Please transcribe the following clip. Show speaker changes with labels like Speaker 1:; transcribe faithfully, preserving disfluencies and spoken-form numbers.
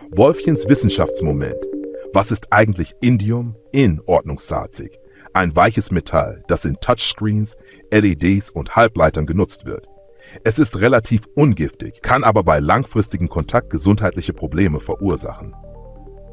Speaker 1: Wolfchens Wissenschaftsmoment. Was ist eigentlich Indium in Ordnungsstatik? Ein weiches Metall, das in Touchscreens, L E Ds und Halbleitern genutzt wird. Es ist relativ ungiftig, kann aber bei langfristigem Kontakt gesundheitliche Probleme verursachen.